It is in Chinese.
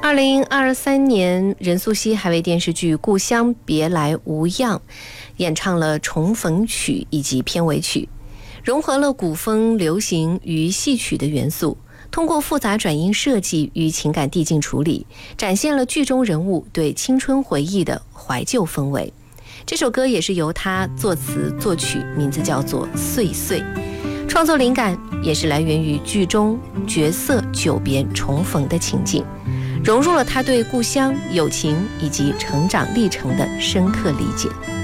2023年，任素汐还为电视剧《故乡别来无恙》演唱了重逢曲以及片尾曲，融合了古风、流行与戏曲的元素，通过复杂转音设计与情感递进处理，展现了剧中人物对青春回忆的怀旧氛围。这首歌也是由他作词作曲，名字叫做《岁岁》。创作灵感也是来源于剧中角色久别重逢的情景，融入了他对故乡、友情以及成长历程的深刻理解。